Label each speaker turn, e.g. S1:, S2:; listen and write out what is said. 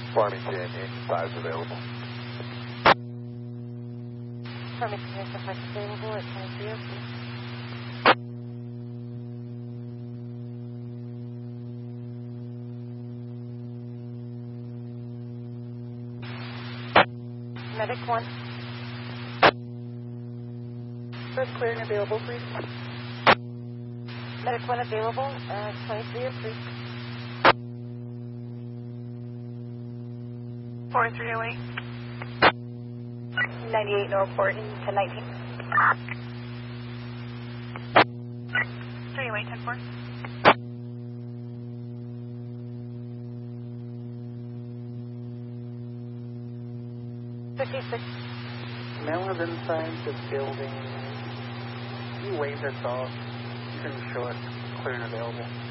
S1: Farmington, engine 5 is available.
S2: Farmington, engine 5 is available at 2303. Medic 1.
S3: First clear and available, please.
S2: Medic 1 available, 2303.
S3: 4308. 98 no report in 1019. 308 10-4.
S4: Man was inside the building. You waved us off. You couldn't show us clear and available.